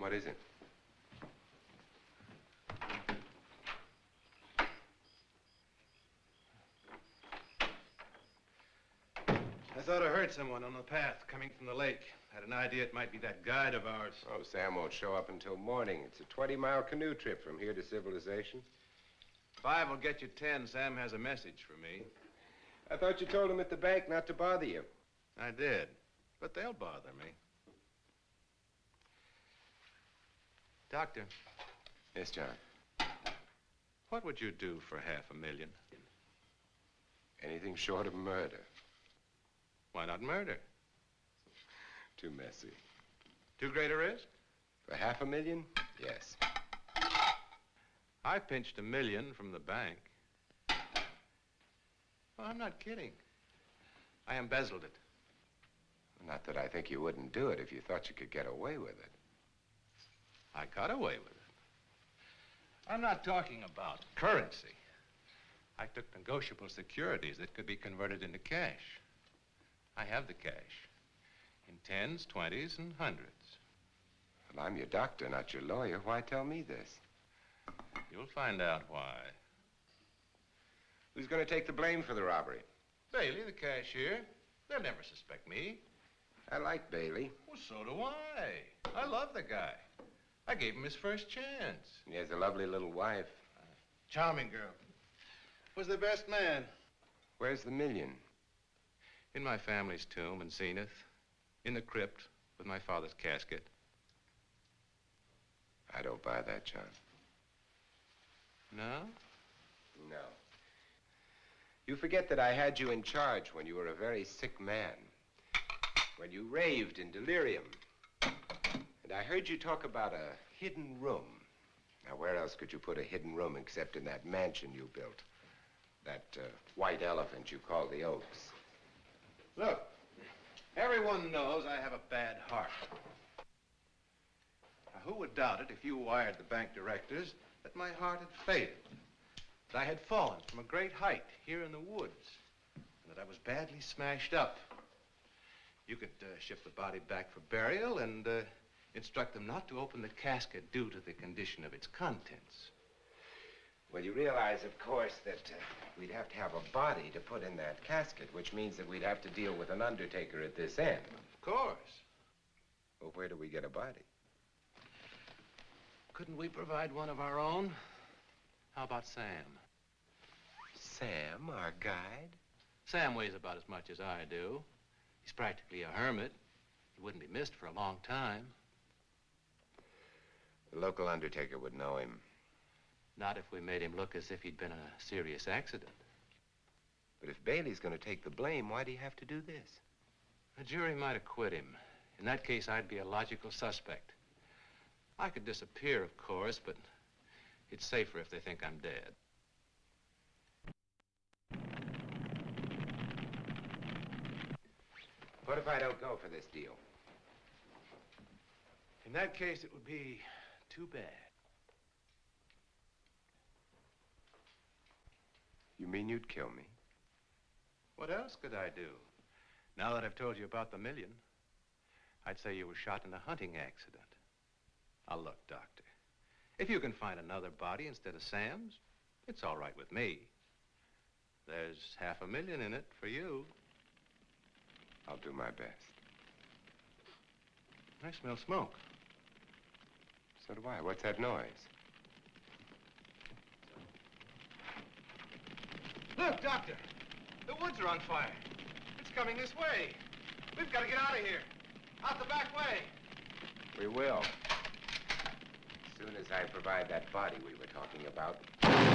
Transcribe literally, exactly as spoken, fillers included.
What is it? I thought I heard someone on the path coming from the lake. Had an idea it might be that guide of ours. Oh, Sam won't show up until morning. It's a twenty-mile canoe trip from here to civilization. Five will get you ten. Sam has a message for me. I thought you told him at the bank not to bother you. I did, but they'll bother me. Doctor. Yes, John. What would you do for half a million? Anything short of murder. Why not murder? Too messy. Too great a risk? For half a million? Yes. I pinched a million from the bank. Well, I'm not kidding. I embezzled it. Not that I think you wouldn't do it if you thought you could get away with it. I got away with it. I'm not talking about currency. I took negotiable securities that could be converted into cash. I have the cash. In tens, twenties, and hundreds. Well, I'm your doctor, not your lawyer. Why tell me this? You'll find out why. Who's going to take the blame for the robbery? Bailey, the cashier. They'll never suspect me. I like Bailey. Well, so do I. I love the guy. I gave him his first chance. He has a lovely little wife. Uh, charming girl. Was the best man. Where's the million? In my family's tomb in Zenith. In the crypt with my father's casket. I don't buy that, John. No? No. You forget that I had you in charge when you were a very sick man. When you raved in delirium. And I heard you talk about a hidden room. Now, where else could you put a hidden room except in that mansion you built? That uh, white elephant you call the Oaks. Look, everyone knows I have a bad heart. Now, who would doubt it if you wired the bank directors that my heart had failed? That I had fallen from a great height here in the woods. And that I was badly smashed up. You could uh, ship the body back for burial and uh, instruct them not to open the casket due to the condition of its contents. Well, you realize, of course, that uh, we'd have to have a body to put in that casket, which means that we'd have to deal with an undertaker at this end. Of course. Well, where do we get a body? Couldn't we provide one of our own? How about Sam? Sam, our guide? Sam weighs about as much as I do. He's practically a hermit. He wouldn't be missed for a long time. The local undertaker would know him. Not if we made him look as if he'd been a serious accident. But if Bailey's going to take the blame, why'd he have to do this? The jury might acquit him. In that case, I'd be a logical suspect. I could disappear, of course, but it's safer if they think I'm dead. What if I don't go for this deal? In that case, it would be too bad. You mean you'd kill me? What else could I do? Now that I've told you about the million, I'd say you were shot in a hunting accident. Now, look, Doctor, if you can find another body instead of Sam's, it's all right with me. There's half a million in it for you. I'll do my best. I smell smoke. So do I. What's that noise? Look, Doctor, the woods are on fire. It's coming this way. We've got to get out of here. Out the back way. We will. As soon as I provide that body we were talking about.